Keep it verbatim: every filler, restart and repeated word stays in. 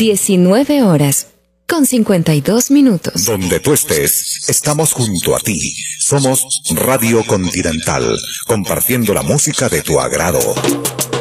diecinueve horas con cincuenta y dos minutos. Donde tú estés, estamos junto a ti. Somos Radio Continental, compartiendo la música de tu agrado.